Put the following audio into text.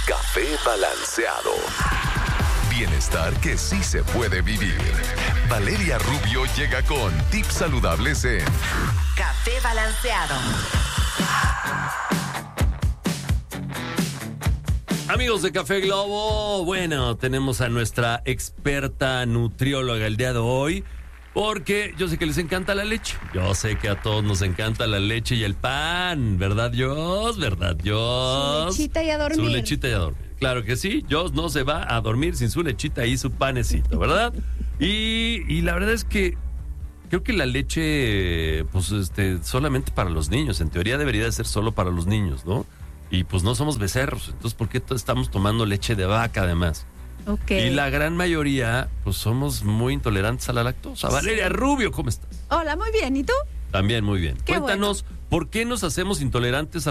Café Balanceado. Bienestar que sí se puede vivir. Valeria Rubio llega con tips saludables en Café Balanceado. Amigos de Café Globo, bueno, tenemos a nuestra experta nutrióloga el día de hoy, porque yo sé que les encanta la leche. Yo sé que a todos nos encanta la leche y el pan, ¿verdad, Dios? ¿Verdad, Dios? Su lechita y a dormir. Su lechita y a dormir. Claro que sí, Dios no se va a dormir sin su lechita y su panecito, ¿verdad? Y la verdad es que creo que la leche, pues, solamente para los niños. En teoría debería de ser solo para los niños, ¿no? Y pues no somos becerros, entonces ¿por qué estamos tomando leche de vaca además? Okay. Y la gran mayoría, pues somos muy intolerantes a la lactosa. Valeria Rubio, ¿cómo estás? Hola, muy bien. ¿Y tú? También muy bien. Qué Cuéntanos, ¿por qué nos hacemos intolerantes a